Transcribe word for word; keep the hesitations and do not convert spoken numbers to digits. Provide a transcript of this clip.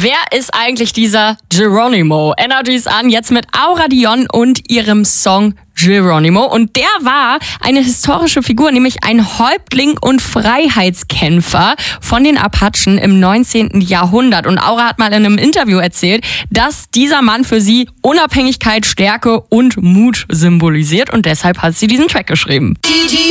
Wer ist eigentlich dieser Geronimo? Energy's an, jetzt mit Aura Dion und ihrem Song Geronimo. Und der war eine historische Figur, nämlich ein Häuptling und Freiheitskämpfer von den Apachen im neunzehnten Jahrhundert. Und Aura hat mal in einem Interview erzählt, dass dieser Mann für sie Unabhängigkeit, Stärke und Mut symbolisiert. Und deshalb hat sie diesen Track geschrieben.